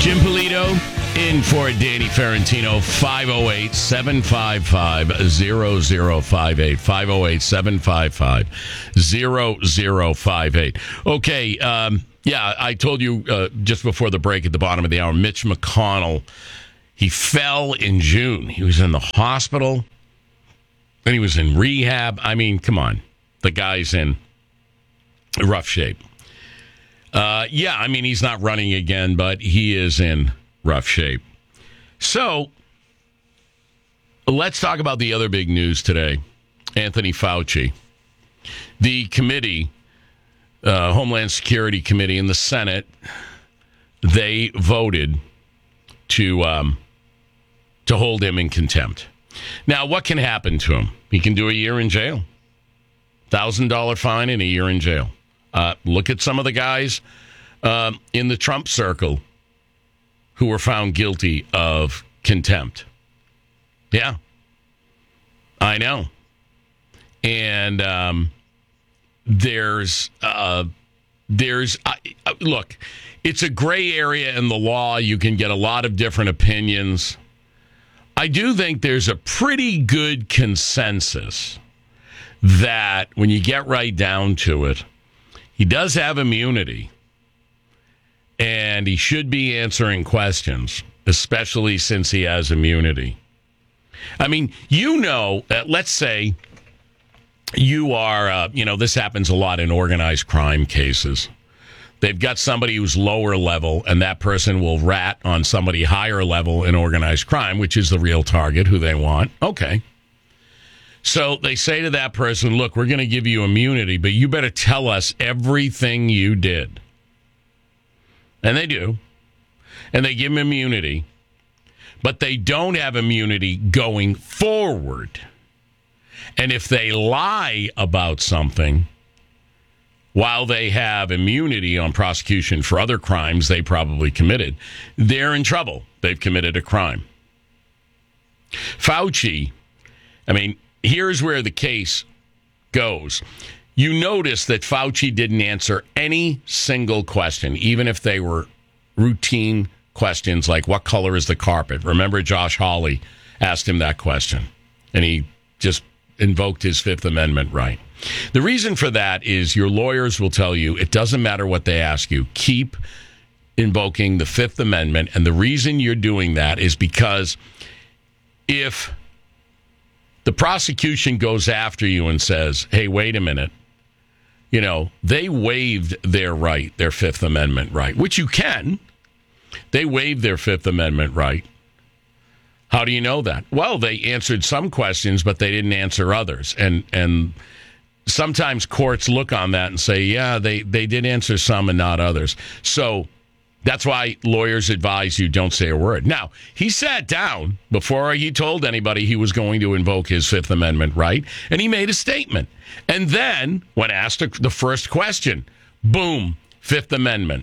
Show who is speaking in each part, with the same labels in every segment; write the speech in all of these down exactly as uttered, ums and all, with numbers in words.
Speaker 1: Jim Polito in for Danny Ferrantino. Five oh eight, seven five five, zero zero five eight. five oh eight, seven five five, zero zero five eight. Okay, um, yeah, I told you uh, just before the break at the bottom of the hour, Mitch McConnell, he fell in June. He was in the hospital, and he was in rehab. I mean, come on. The guy's in rough shape. Uh, yeah, I mean, he's not running again, but he is in rough shape. So, let's talk about the other big news today. Anthony Fauci. The committee, uh, Homeland Security Committee in the Senate, they voted to um, to hold him in contempt. Now, what can happen to him? He can do a year in jail. one thousand dollars fine and a year in jail. Uh, look at some of the guys uh, in the Trump circle who were found guilty of contempt. Yeah, I know. And um, there's, uh, there's uh, look, it's a gray area in the law. You can get a lot of different opinions. I do think there's a pretty good consensus that when you get right down to it, he does have immunity, and he should be answering questions, especially since he has immunity. I mean, you know, uh, let's say you are, uh, you know, this happens a lot in organized crime cases. They've got somebody who's lower level, and that person will rat on somebody higher level in organized crime, which is the real target, who they want. Okay. So they say to that person, look, we're going to give you immunity, but you better tell us everything you did. And they do. And they give him immunity. But they don't have immunity going forward. And if they lie about something, while they have immunity on prosecution for other crimes they probably committed, they're in trouble. They've committed a crime. Fauci, I mean, here's where the case goes. You notice that Fauci didn't answer any single question, even if they were routine questions like, what color is the carpet? Remember, Josh Hawley asked him that question, and he just invoked his Fifth Amendment right. The reason for that is your lawyers will tell you it doesn't matter what they ask you. Keep invoking the Fifth Amendment, and the reason you're doing that is because if the prosecution goes after you and says, hey, wait a minute, you know, they waived their right, their Fifth Amendment right, which you can. They waived their Fifth Amendment right. How do you know that? Well, they answered some questions, but they didn't answer others. And and sometimes courts look on that and say, yeah, they, they did answer some and not others. So that's why lawyers advise you don't say a word. Now, he sat down before he told anybody he was going to invoke his Fifth Amendment right, and he made a statement. And then, when asked the first question, boom, Fifth Amendment.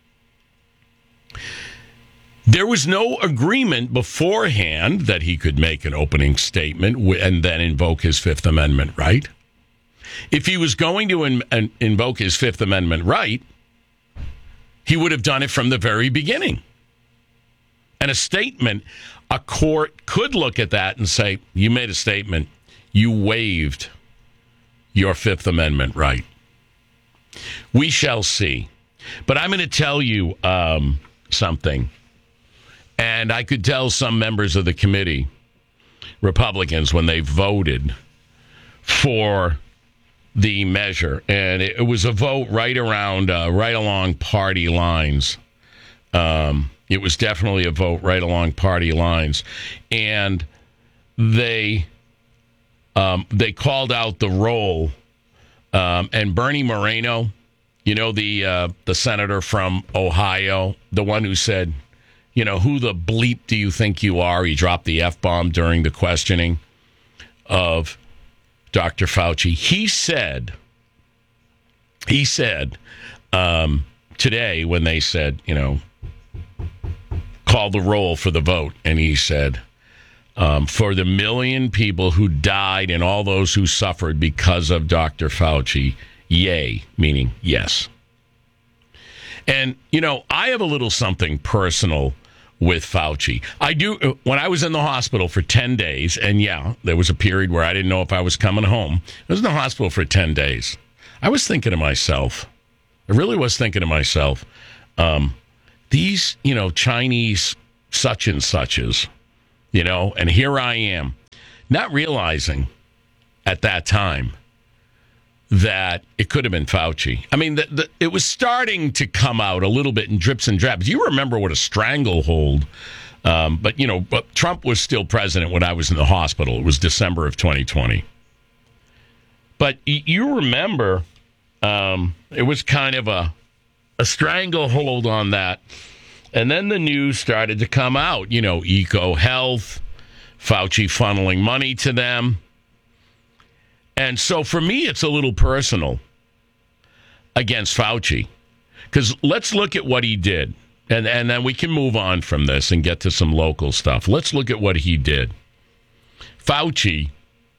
Speaker 1: There was no agreement beforehand that he could make an opening statement and then invoke his Fifth Amendment right. If he was going to in, in, invoke his Fifth Amendment right, he would have done it from the very beginning. And a statement, a court could look at that and say, you made a statement, you waived your Fifth Amendment right. We shall see. But I'm going to tell you um, something. And I could tell some members of the committee, Republicans, when they voted for the measure, and it, it was a vote right around, uh, right along party lines. Um, it was definitely a vote right along party lines, and they um, they called out the roll. Um, and Bernie Moreno, you know, the uh, the senator from Ohio, the one who said, you know, who the bleep do you think you are? He dropped the F-bomb during the questioning of Doctor Fauci. He said, he said um, today when they said, you know, call the roll for the vote, and he said, um, for the million people who died and all those who suffered because of Doctor Fauci, yay, meaning yes. And, you know, I have a little something personal with Fauci. I do. When I was in the hospital for ten days, and yeah, there was a period where I didn't know if I was coming home. I was in the hospital for ten days. I was thinking to myself, I really was thinking to myself, um, these, you know, Chinese such and suches, you know, and here I am, not realizing at that time that it could have been Fauci. I mean, the, the, it was starting to come out a little bit in drips and drabs. You remember what a stranglehold, um, but, you know, but Trump was still president when I was in the hospital. It was December of twenty twenty. But y- you remember um, it was kind of a, a stranglehold on that. And then the news started to come out, you know, EcoHealth, Fauci funneling money to them. And so for me, it's a little personal against Fauci, because let's look at what he did. And, and then we can move on from this and get to some local stuff. Let's look at what he did. Fauci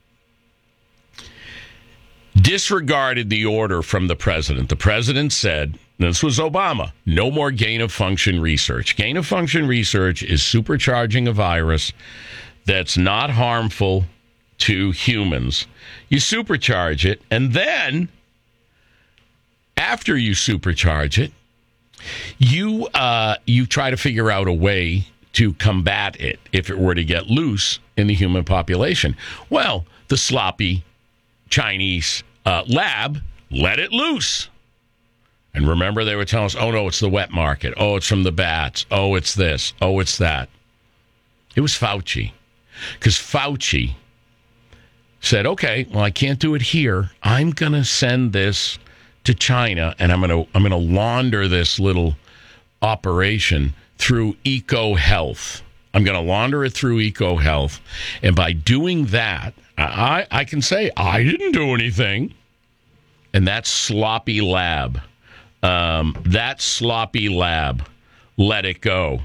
Speaker 1: disregarded the order from the president. The president said, this was Obama, no more gain-of-function research. Gain-of-function research is supercharging a virus that's not harmful to humans. You supercharge it, and then after you supercharge it, you uh, you try to figure out a way to combat it if it were to get loose in the human population. Well, the sloppy Chinese uh, lab let it loose. And remember, they were telling us, oh, no, it's the wet market. Oh, it's from the bats. Oh, it's this. Oh, it's that. It was Fauci. Because Fauci said, okay, well, I can't do it here. I'm going to send this to China, and I'm going to I'm going to launder this little operation through EcoHealth. I'm going to launder it through EcoHealth. And by doing that, I, I can say I didn't do anything. And that sloppy lab, um, that sloppy lab let it go.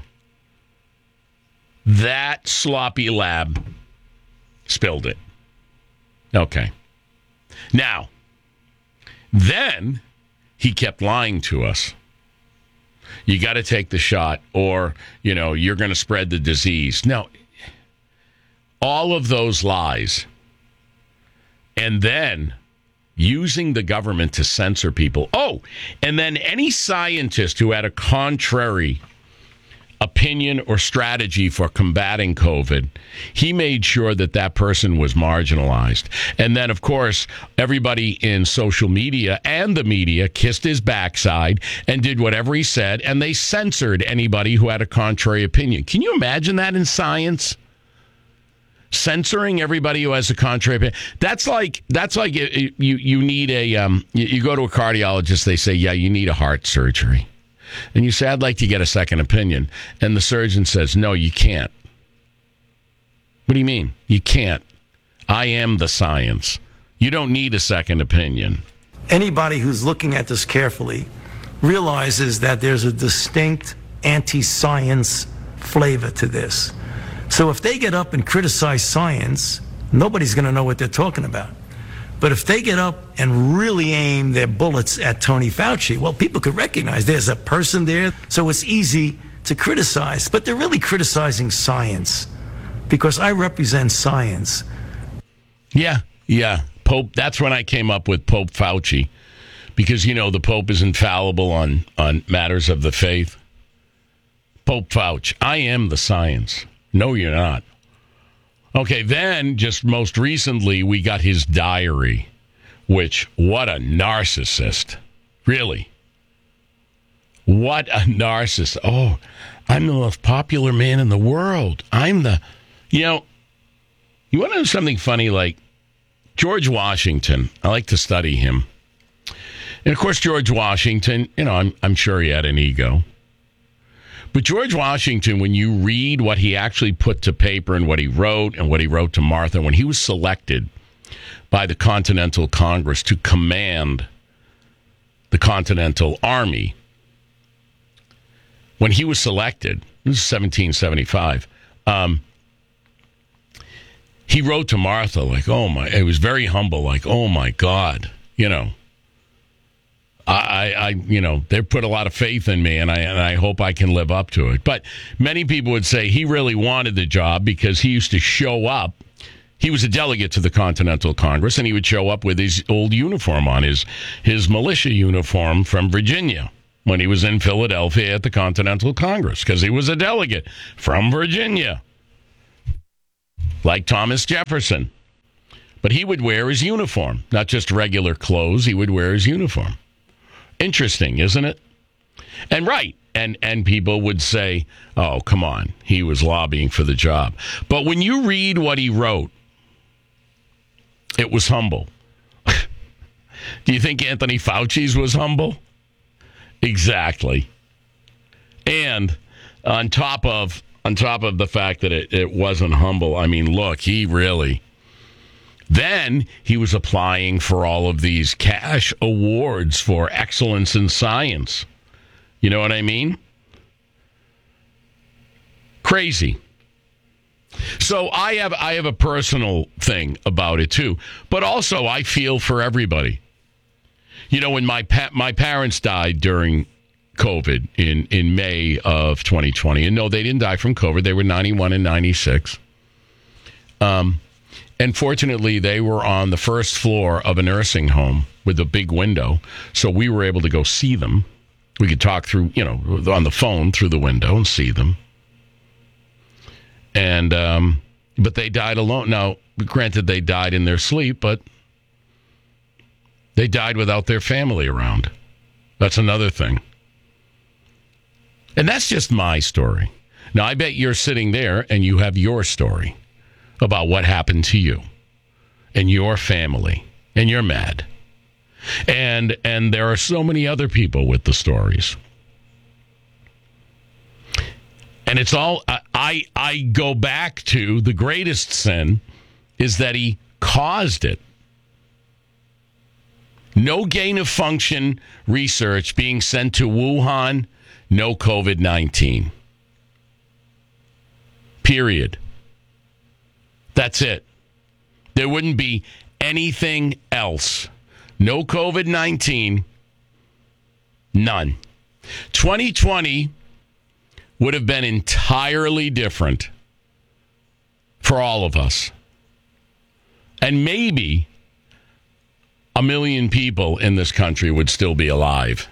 Speaker 1: That sloppy lab spilled it. Okay. Now, then he kept lying to us. You got to take the shot, or, you know, you're going to spread the disease. Now, all of those lies, and then using the government to censor people. Oh, and then any scientist who had a contrary opinion or strategy for combating COVID, he made sure that that person was marginalized. And then, of course, everybody in social media and the media kissed his backside and did whatever he said, and they censored anybody who had a contrary opinion. Can you imagine that in science? Censoring everybody who has a contrary opinion. That's like that's like you you need a um you, you go to a cardiologist. They say, yeah, you need a heart surgery. And you say, I'd like to get a second opinion. And the surgeon says, no, you can't. What do you mean? You can't. I am the science. You don't need a second opinion.
Speaker 2: Anybody who's looking at this carefully realizes that there's a distinct anti-science flavor to this. So if they get up and criticize science, nobody's going to know what they're talking about. But if they get up and really aim their bullets at Tony Fauci, well, people could recognize there's a person there, so it's easy to criticize. But they're really criticizing science, because I represent science.
Speaker 1: Yeah, yeah. Pope, that's when I came up with Pope Fauci, because, you know, the Pope is infallible on, on matters of the faith. Pope Fauci, I am the science. No, you're not. Okay, then, just most recently, we got his diary, which, what a narcissist. Really. What a narcissist. Oh, I'm the most popular man in the world. I'm the, you know, you want to know something funny? Like George Washington, I like to study him. And, of course, George Washington, you know, I'm, I'm sure he had an ego. But George Washington, when you read what he actually put to paper and what he wrote and what he wrote to Martha, when he was selected by the Continental Congress to command the Continental Army, when he was selected, this is seventeen seventy-five, um, he wrote to Martha like, oh my, it was very humble, like, oh my God, you know, I, I, you know, they put a lot of faith in me, and I, and I hope I can live up to it. But many people would say he really wanted the job because he used to show up. He was a delegate to the Continental Congress, and he would show up with his old uniform on, his his militia uniform from Virginia when he was in Philadelphia at the Continental Congress, because he was a delegate from Virginia, like Thomas Jefferson. But he would wear his uniform, not just regular clothes. He would wear his uniform. Interesting, isn't it? And right, and and people would say, oh, come on, he was lobbying for the job. But when you read what he wrote, it was humble. Do you think Anthony Fauci's was humble? Exactly. And on top of on top of the fact that it, it wasn't humble, I mean, look, he really... Then he was applying for all of these cash awards for excellence in science. You know what I mean? Crazy. So I have I have a personal thing about it too, but also I feel for everybody. You know, when my pa- my parents died during COVID in, in May of twenty twenty, and no, they didn't die from COVID. They were ninety-one and ninety-six. Um. And fortunately, they were on the first floor of a nursing home with a big window. So we were able to go see them. We could talk through, you know, on the phone through the window and see them. And, um, but they died alone. Now, granted, they died in their sleep, but they died without their family around. That's another thing. And that's just my story. Now, I bet you're sitting there and you have your story about what happened to you and your family, and you're mad. And and there are so many other people with the stories. And it's all, I, I go back to the greatest sin is that he caused it. No gain of function research being sent to Wuhan, no COVID nineteen. Period. That's it. There wouldn't be anything else. No COVID nineteen. None. twenty twenty would have been entirely different for all of us. And maybe a million people in this country would still be alive.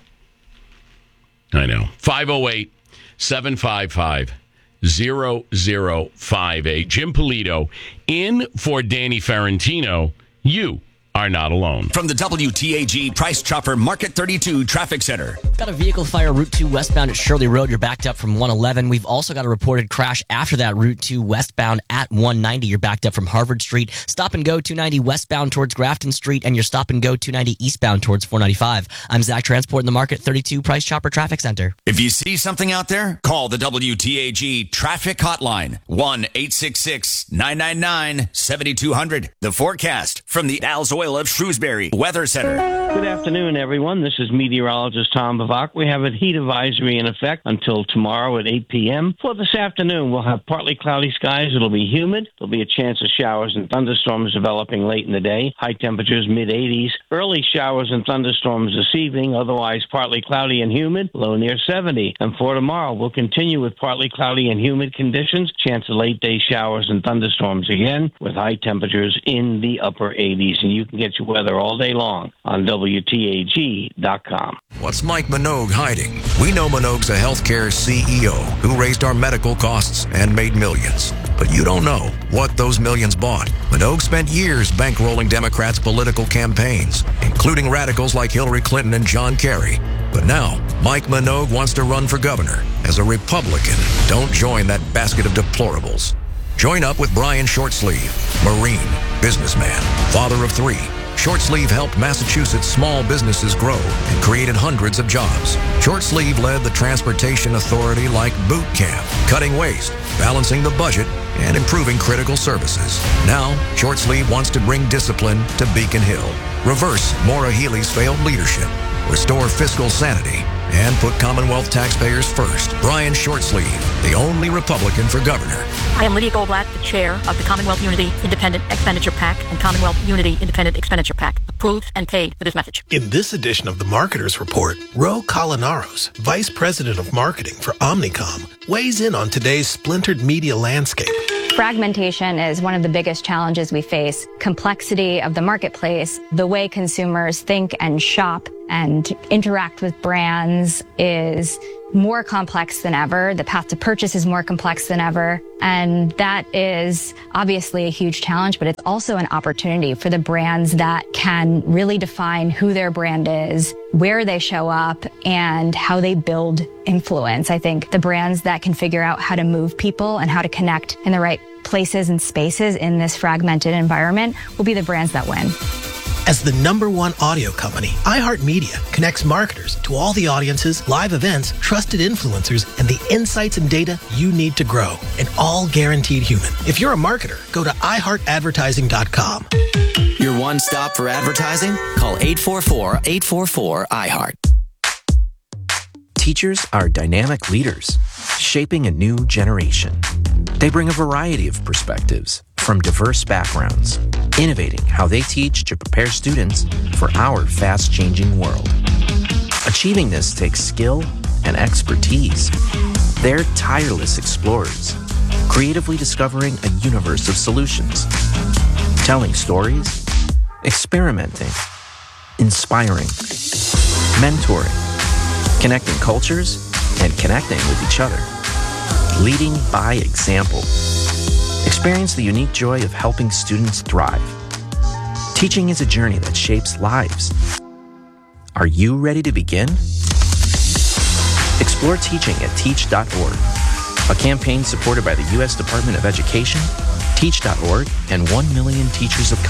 Speaker 1: I know. five oh eight, seven five five, zero zero five eight. Jim Polito in for Danny Ferrantino. You are not alone.
Speaker 3: From the W T A G Price Chopper Market thirty-two Traffic Center.
Speaker 4: Got a vehicle fire Route two westbound at Shirley Road. You're backed up from one eleven. We've also got a reported crash after that Route two westbound at one ninety. You're backed up from Harvard Street. Stop and go two ninety westbound towards Grafton Street, and you're stop and go two ninety eastbound towards four ninety-five. I'm Zach Transport in the Market thirty-two Price Chopper Traffic Center.
Speaker 3: If you see something out there, call the W T A G Traffic Hotline, one eight six six, nine nine nine, seven two zero zero. The forecast from the Al's Oil of Shrewsbury Weather Center.
Speaker 5: Good afternoon, everyone. This is meteorologist Tom Bavak. We have a heat advisory in effect until tomorrow at eight p.m. For this afternoon, we'll have partly cloudy skies. It'll be humid. There'll be a chance of showers and thunderstorms developing late in the day. High temperatures mid eighties. Early showers and thunderstorms this evening. Otherwise, partly cloudy and humid. Low near seventy. And for tomorrow, we'll continue with partly cloudy and humid conditions. Chance of late day showers and thunderstorms again, with high temperatures in the upper eighties. And you can get your weather all day long on W T A G dot com.
Speaker 6: What's Mike Minogue hiding? We know Minogue's a healthcare C E O who raised our medical costs and made millions. But you don't know what those millions bought. Minogue spent years bankrolling Democrats' political campaigns, including radicals like Hillary Clinton and John Kerry. But now, Mike Minogue wants to run for governor as a Republican. Don't join that basket of deplorables. Join up with Brian Shortsleeve, Marine, businessman, father of three. Shortsleeve helped Massachusetts small businesses grow and created hundreds of jobs. Shortsleeve led the Transportation Authority like boot camp, cutting waste, balancing the budget, and improving critical services. Now, Shortsleeve wants to bring discipline to Beacon Hill, reverse Maura Healey's failed leadership, restore fiscal sanity, and put Commonwealth taxpayers first. Brian Shortsleeve, the only Republican for governor.
Speaker 7: I am Lydia Goldblatt, the chair of the Commonwealth Unity Independent Expenditure PAC and Commonwealth Unity Independent Expenditure PAC. Approved and paid for this message.
Speaker 8: In this edition of the Marketers Report, Ro Colinaros, Vice President of Marketing for Omnicom, weighs in on today's splintered media landscape.
Speaker 9: Fragmentation is one of the biggest challenges we face. Complexity of the marketplace, the way consumers think and shop and interact with brands is more complex than ever. The path to purchase is more complex than ever. And that is obviously a huge challenge, but it's also an opportunity for the brands that can really define who their brand is, where they show up, and how they build influence. I think the brands that can figure out how to move people and how to connect in the right places and spaces in this fragmented environment will be the brands that win.
Speaker 8: As the number one audio company, iHeartMedia connects marketers to all the audiences, live events, trusted influencers, and the insights and data you need to grow, and all guaranteed human. If you're a marketer, go to i heart advertising dot com.
Speaker 3: Your one stop for advertising? Call eight four four, eight four four, I heart.
Speaker 10: Teachers are dynamic leaders, shaping a new generation. They bring a variety of perspectives from diverse backgrounds, innovating how they teach to prepare students for our fast-changing world. Achieving this takes skill and expertise. They're tireless explorers, creatively discovering a universe of solutions, telling stories, experimenting, inspiring, mentoring, connecting cultures, and connecting with each other. Leading by example. Experience the unique joy of helping students thrive. Teaching is a journey that shapes lives. Are you ready to begin? Explore teaching at teach dot org, a campaign supported by the U S Department of Education, teach dot org, and one million teachers of color.